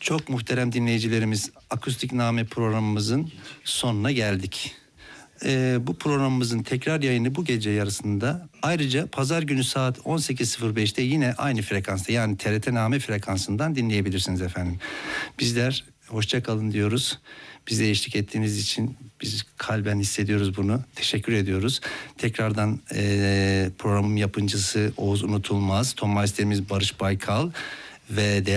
Çok muhterem dinleyicilerimiz, Akustikname programımızın sonuna geldik. Bu programımızın tekrar yayını bu gece yarısında, ayrıca pazar günü saat 18.05'te yine aynı frekansta, yani TRT Name frekansından dinleyebilirsiniz efendim. Bizler hoşça kalın diyoruz. Bize eşlik ettiğiniz için biz kalben hissediyoruz bunu. Teşekkür ediyoruz. Tekrardan programın yapımcısı Oğuz Unutulmaz, ton masterimiz Barış Baykal ve